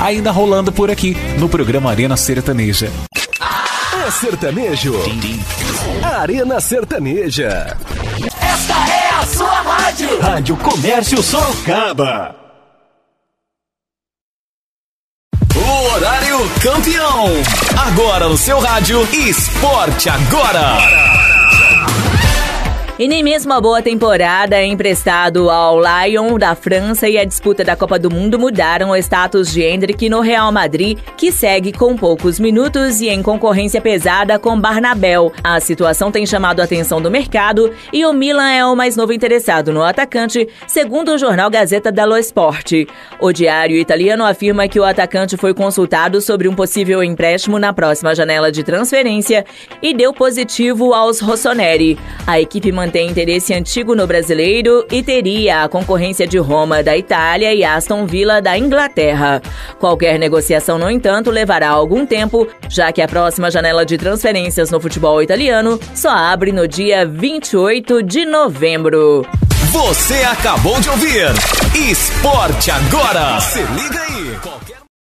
ainda rolando por aqui no programa Arena Sertaneja. É sertanejo. Arena Sertaneja. Esta é a sua rádio. Rádio Comércio Sorocaba. O horário campeão. Agora no seu rádio, Esporte Agora. E nem mesmo a boa temporada emprestado ao Lyon da França e a disputa da Copa do Mundo mudaram o status de Endrick no Real Madrid, que segue com poucos minutos e em concorrência pesada com Barnabéu. A situação tem chamado a atenção do mercado e o Milan é o mais novo interessado no atacante, segundo o jornal Gazeta dello Sport. O diário italiano afirma que o atacante foi consultado sobre um possível empréstimo na próxima janela de transferência e deu positivo aos rossoneri. A equipe mantém interesse antigo no brasileiro e teria a concorrência de Roma da Itália e Aston Villa da Inglaterra. Qualquer negociação, no entanto, levará algum tempo, já que a próxima janela de transferências no futebol italiano só abre no dia 28 de novembro. Você acabou de ouvir Esporte Agora. Se liga aí.